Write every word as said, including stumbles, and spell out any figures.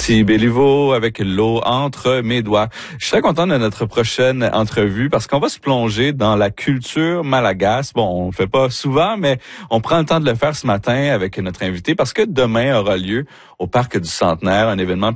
Ici Béliveau avec l'eau entre mes doigts. Je suis très content de notre prochaine entrevue parce qu'on va se plonger dans la culture malagasy. Bon, on le fait pas souvent, mais on prend le temps de le faire ce matin avec notre invité parce que demain aura lieu au Parc du Centenaire un événement